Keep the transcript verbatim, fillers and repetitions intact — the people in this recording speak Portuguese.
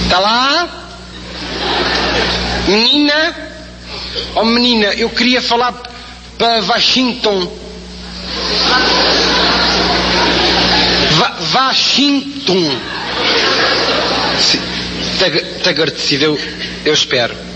Está lá? Menina? Oh menina, eu queria falar para Washington. Va Washington. Sim, está agradecido, eu, eu espero.